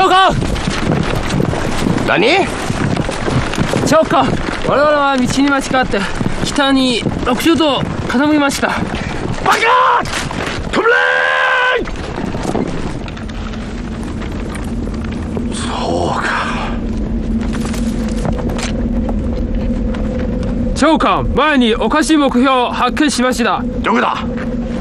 長官。 何？ 長官、我々は道に間違って北に60度傾きました。 バカ！止めれ！そうか。 長官、前におかしい目標を発見しました。 どこだ？